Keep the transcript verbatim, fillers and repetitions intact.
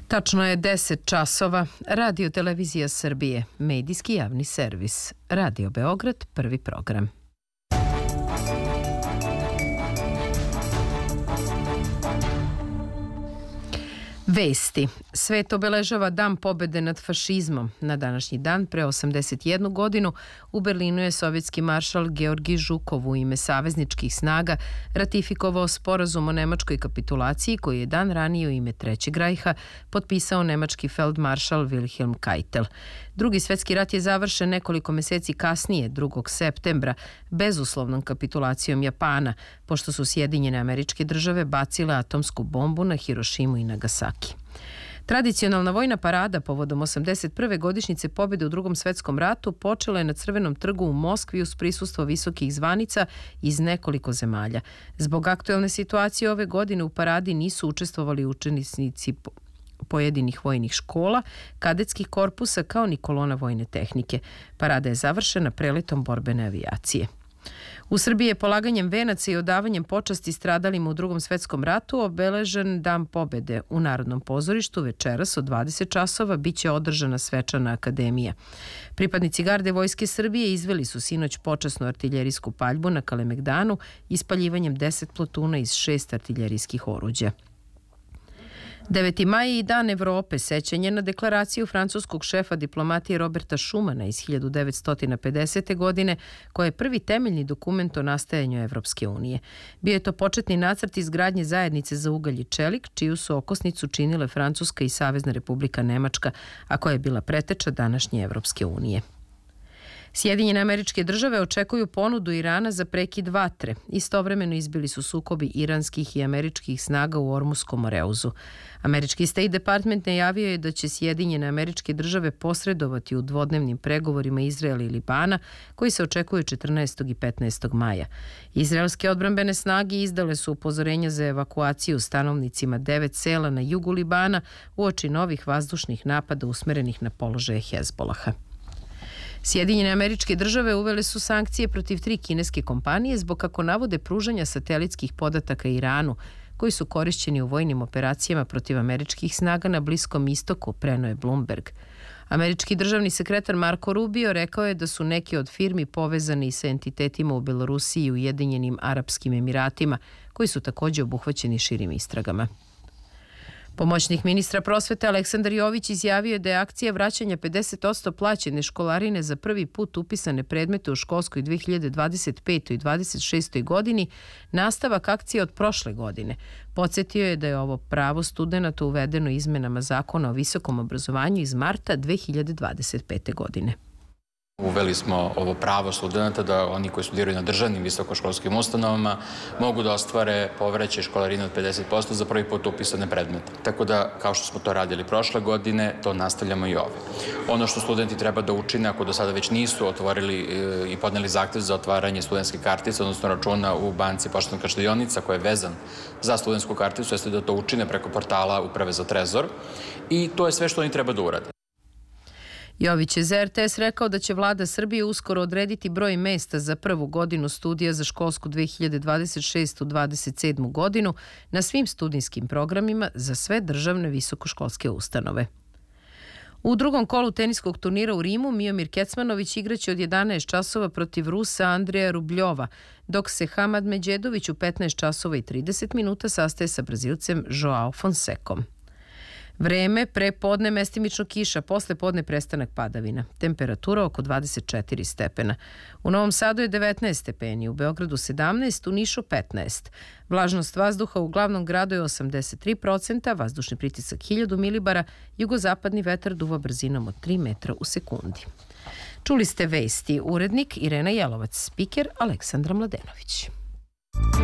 Tačno je deset časova. Radio Televizija Srbije, medijski javni servis. Radio Beograd, prvi program. Vesti. Svet obeležava Dan pobede nad fašizmom. Na današnji dan, pre osamdeset jednu godinu, u Berlinu je sovjetski maršal Georgij Žukov u ime savezničkih snaga ratifikovao sporazum o nemačkoj kapitulaciji koji je dan ranije u ime Trećeg rajha potpisao nemački feldmaršal Wilhelm Keitel. Drugi svetski rat je završen nekoliko meseci kasnije, drugog septembra, bezuslovnom kapitulacijom Japana, pošto su Sjedinjene Američke Države bacile atomsku bombu na Hirošimu i Nagasaki. Tradicionalna vojna parada povodom osamdeset prve godišnjice pobjede u Drugom svetskom ratu počela je na Crvenom trgu u Moskvi uz prisustvo visokih zvanica iz nekoliko zemalja. Zbog aktuelne situacije ove godine u paradi nisu učestvovali učenici pojedinih vojnih škola, kadetskih korpusa kao ni kolona vojne tehnike. Parada je završena preletom borbene avijacije. U Srbiji je polaganjem venaca i odavanjem počasti stradalima u Drugom svetskom ratu obeležen Dan pobede. U Narodnom pozorištu večeras od dvadeset časova biće održana svečana akademija. Pripadnici garde Vojske Srbije izveli su sinoć počasnu artiljerijsku paljbu na Kalemegdanu ispaljivanjem deset plotuna iz šest artiljerijskih oruđa. deveti maj je i Dan Evrope, sećanje na deklaraciju francuskog šefa diplomatije Roberta Schumana iz hiljadu devetsto pedesete. godine, koja je prvi temeljni dokument o nastajanju Evropske unije. Bio je to početni nacrt izgradnje zajednice za ugalj i čelik, čiju su okosnicu činile Francuska i Savezna Republika Nemačka, a koja je bila preteča današnje Evropske unije. Sjedinjene Američke Države očekuju ponudu Irana za prekid vatre. Istovremeno izbili su sukobi iranskih i američkih snaga u Ormuskom moreuzu. Američki State Department najavio je da će Sjedinjene Američke Države posredovati u dvodnevnim pregovorima Izraela i Libana, koji se očekuju četrnaestog i petnaestog maja. Izraelske odbrambene snage izdale su upozorenja za evakuaciju stanovnicima devet sela na jugu Libana uoči novih vazdušnih napada usmerenih na položaje Hezbolaha. Sjedinjene Američke Države uvele su sankcije protiv tri kineske kompanije zbog, kako navode, pružanja satelitskih podataka Iranu, koji su korišćeni u vojnim operacijama protiv američkih snaga na Bliskom istoku, preneo je Bloomberg. Američki državni sekretar Marko Rubio rekao je da su neki od firmi povezani sa entitetima u Belorusiji i Ujedinjenim Arapskim Emiratima, koji su također obuhvaćeni širim istragama. Pomoćnik ministra prosvete Aleksandar Jović izjavio je da je akcija vraćanja pedeset posto plaćene školarine za prvi put upisane predmete u školskoj dve hiljade dvadeset petoj i dvadeset šestoj godini nastavak akcije od prošle godine. Podsjetio je da je ovo pravo studenata uvedeno izmenama Zakona o visokom obrazovanju iz marta dve hiljade dvadeset pete. godine. Uveli smo ovo pravo studenta da oni koji studiraju na državnim visokoškolskim ustanovama mogu da ostvare povraćaj školarine od pedeset posto za prvi put upisane predmete. Tako da, kao što smo to radili prošle godine, to nastavljamo i ove. Ono što studenti treba da učine, ako do sada već nisu otvorili i podneli zahtev za otvaranje studentske kartice, odnosno računa u banci Poštanska štedionica koja je vezan za studentsku karticu, jeste da to učine preko portala Uprave za trezor i to je sve što oni treba da urade. Jović je za er te es rekao da će vlada Srbije uskoro odrediti broj mesta za prvu godinu studija za školsku dve hiljade dvadeset šestu dvadeset sedmu. godinu na svim studijskim programima za sve državne visokoškolske ustanove. U drugom kolu teniskog turnira u Rimu Miomir Kecmanović igraće od jedanaest časova protiv Rusa Andreja Rubljova, dok se Hamad Međedović u petnaest časova i trideset minuta sastaje sa Brazilcem Joao Fonsecom. Vreme, pre podne mestimično kiša, posle podne prestanak padavina. Temperatura oko dvadeset četiri stepena. U Novom Sadu je devetnaest stepeni, u Beogradu sedamnaest, u Nišu petnaest. Vlažnost vazduha u glavnom gradu je osamdeset tri procenta, vazdušni pritisak hiljadu milibara, jugozapadni vetar duva brzinom od tri metra u sekundi. Čuli ste vesti, urednik Irena Jelovac, spiker Aleksandra Mladenović.